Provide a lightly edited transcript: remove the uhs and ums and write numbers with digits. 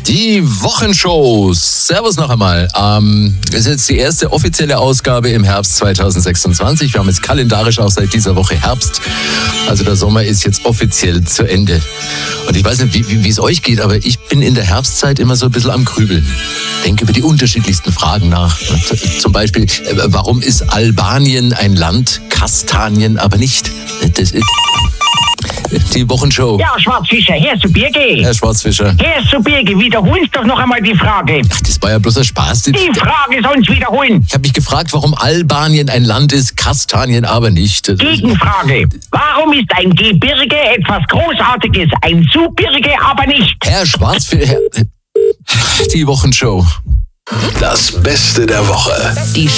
Die Wochenshow. Servus noch einmal. Das ist jetzt die erste offizielle Ausgabe im Herbst 2026. Wir haben jetzt kalendarisch auch seit dieser Woche Herbst. Also der Sommer ist jetzt offiziell zu Ende. Und ich weiß nicht, wie es euch geht, aber ich bin in der Herbstzeit immer so ein bisschen am Grübeln. Denke über die unterschiedlichsten Fragen nach. Zum Beispiel, warum ist Albanien ein Land, Kastanien aber nicht? Das ist die Wochenshow. Ja, Schwarzfischer, Herr zu Birge. Herr Schwarzfischer. Herr zu Birge, wiederholst doch noch einmal die Frage. Ach, das war ja bloß ein Spaß. Die Frage sonst wiederholen. Ich habe mich gefragt, warum Albanien ein Land ist, Kastanien aber nicht. Gegenfrage. Warum ist ein Gebirge etwas Großartiges, ein Zubirge aber nicht? Herr Schwarzfischer. Die Wochenshow. Das Beste der Woche. Die